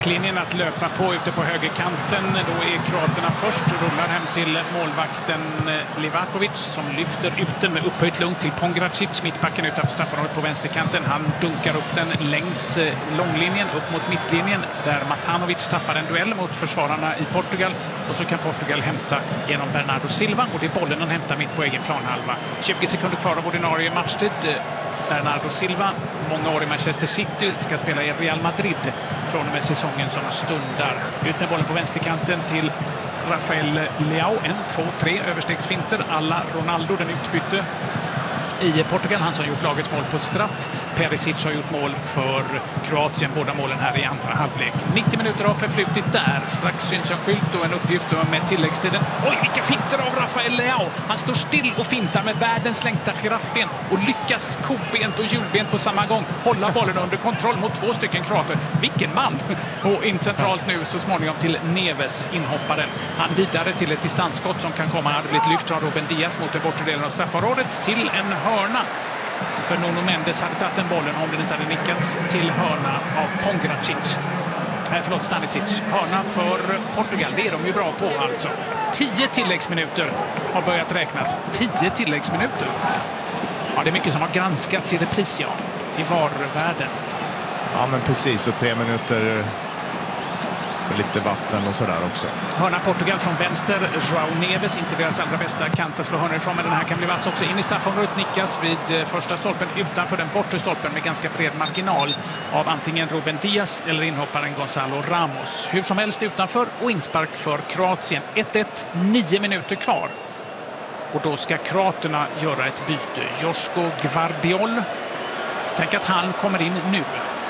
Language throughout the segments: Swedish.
Linjen att löpa på ute på högerkanten. Då är kroaterna först. Rullar hem till målvakten Livakovic som lyfter ut den med upphöjt lugnt till Pongracic. Mittbacken utanför straffområdet på vänsterkanten. Han dunkar upp den längs långlinjen upp mot mittlinjen där Matanovic tappar en duell mot försvararna i Portugal. Och så kan Portugal hämta genom Bernardo Silva. Och det är bollen han hämtar mitt på egen planhalva. 20 sekunder kvar av ordinarie matchtid. Bernardo Silva, många år i Manchester City, ska spela i Real Madrid från och med säsongen som stundar. Ut med bollen på vänsterkanten till Rafael Leao. 1, 2, 3 överstegsfinter alla Ronaldo, den utbytte i Portugal. Han som gjort lagets mål på straff. Perisic har gjort mål för Kroatien. Båda målen här i andra halvlek. 90 minuter har förflutit där. Strax syns en skylt och en uppgift med tilläggstiden. Oj, vilka finter av Rafael Leao! Han står still och fintar med världens längsta giraffben och lyckas kobent och hjulbent på samma gång hålla bollen under kontroll mot 2 stycken kroater. Vilken man! Och in centralt nu så småningom till Neves, inhopparen. Han vidare till ett distansskott som kan komma. Han hade blivit lyft från Ruben Diaz mot den bortre delen av straffområdet till en hörna. För Nuno Mendes hade tagit den bollen om den inte hade nickats till hörna av Pongracic. Stanisic. Hörna för Portugal, det är de ju bra på alltså. 10 tilläggsminuter har börjat räknas. 10 tilläggsminuter. Ja, det är mycket som har granskats i repris, ja, i VAR-världen. Ja, men precis. Och 3 minuter för lite vatten och sådär också. Hörna Portugal från vänster. João Neves, inte deras allra bästa kant att slå hörnor ifrån, men den här kan bli vass också. In i straffområdet, nickas vid första stolpen utanför den bortre stolpen med ganska bred marginal av antingen Ruben Diaz eller inhopparen Gonzalo Ramos. Hur som helst utanför och inspark för Kroatien. 1-1, 9 minuter kvar. Och då ska kroaterna göra ett byte. Joško Gvardiol. Tänk att han kommer in nu.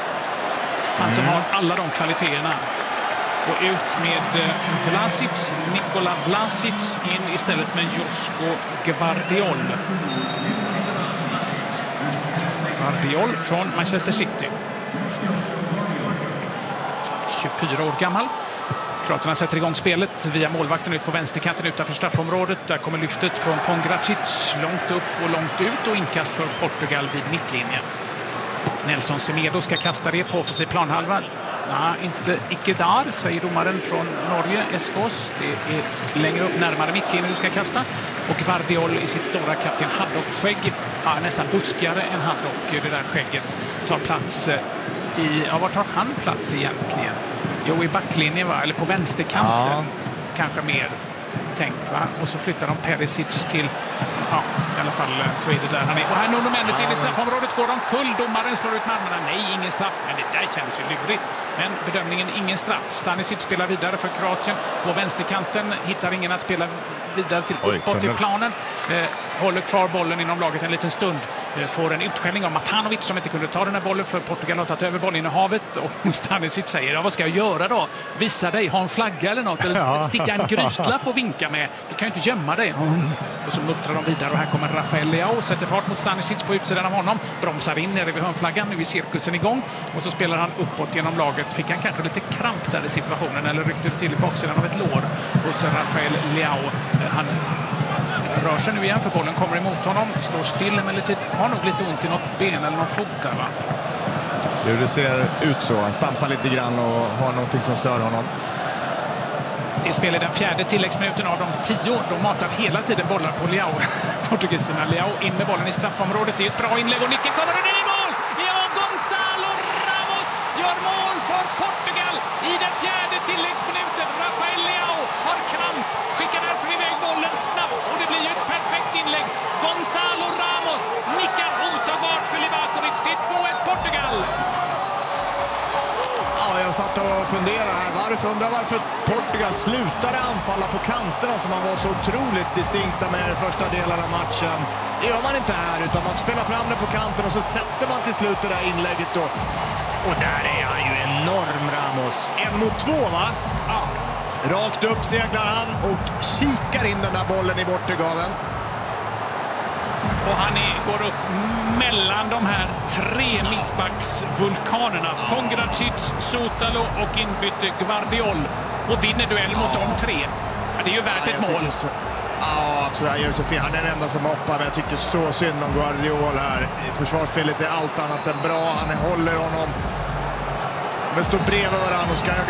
Han som har alla de kvaliteterna. Och ut med Vlasic, Nikola Vlasic in istället med Joško Gvardiol. Gvardiol från Manchester City. 24 år gammal. Kroaterna sätter igång spelet via målvakten ut på vänsterkanten utanför straffområdet. Där kommer lyftet från Pongracic långt upp och långt ut och inkast för Portugal vid mittlinjen. Nelson Semedo ska kasta det på offensiv planhalva. Nej, icke där, säger domaren från Norge, Eskås. Det är längre upp närmare mittlinjen du ska kasta. Och Gvardiol i sitt stora kapten Haddock-skägg, nästan buskigare än Haddock. Det där skägget tar plats i... Ja, var tar han plats egentligen? Jo, i backlinjen, va? Eller på vänsterkanten. Ja. Kanske mer tänkt, va? Och så flyttar de Perisic till... Ja, i alla fall så är det där han är. Och här Nuno Mendes in i straffområdet, går de kull. Domaren slår ut med armarna. Nej, ingen straff. Men det där kändes ju lurigt. Men bedömningen ingen straff. Stanisic spelar vidare för Kroatien. På vänsterkanten hittar ingen att spela vidare till uppåt i planen. Håller kvar bollen inom laget en liten stund. Får en utskällning av Matanovic som inte kunde ta den här bollen för Portugal har tagit över bollen i havet. Och Stanisic säger, ja, vad ska jag göra då? Visa dig, ha en flagga eller något. Eller sticka en gryslapp och vinka med. Du kan ju inte gömma dig. Och så muttrar de vidare och här kommer Rafael Leao. Sätter fart mot Stanisic på utsidan av honom. Bromsar in nere vid hörnflaggan. Nu är cirkusen igång. Och så spelar han uppåt genom laget. Fick han kanske lite kramp där i situationen. Eller ryckte det till i baksidan av ett lår. Och så Rafael Leao. Han rör sig nu igen för bollen kommer emot honom. Står still emellertid. Har nog lite ont i något ben eller någon fot där, va? Jo, det ser ut så. Han stampar lite grann och har någonting som stör honom. Det spelar den 4:e tilläggsminuten av de 10. De matar hela tiden bollar på Leao. Portugiserna. Leao in med bollen i straffområdet. Det är ett bra inlägg och nicken kommer och det är mål! Ja, Gonzalo Ramos gör mål för Portugal i den 4:e tilläggsminuten. Rafael Leao har kramp. Skickar därför iväg bollen snabbt och det blir ju ett perfekt inlägg. Gonzalo Ramos nickar otagbart för Livakovic. Det är 2-1 Portugal. Ja, jag satt och funderade här. Varför Portugal slutade anfalla på kanterna som man var så otroligt distinkta med första delen av matchen. Det gör man inte här, utan man spelar fram det på kanten och så sätter man till slut det där inlägget då. Och där är han ju enorm, Ramos. 1-2, va? Ja. Rakt upp seglar han och kikar in den där bollen i bortegaven. Och han går upp mellan de här 3 mittbacksvulkanerna. Pongracic, Sotalo och inbytte Gvardiol. Och vinner duell mot de 3. Ja, det är ju värt ett mål. Ja, absolut. Han gör så fel. Han är den enda som hoppar, men jag tycker så synd om Gvardiol här. Försvarsspelet är allt annat än bra. Han håller honom Vi står bredvid varandra och ska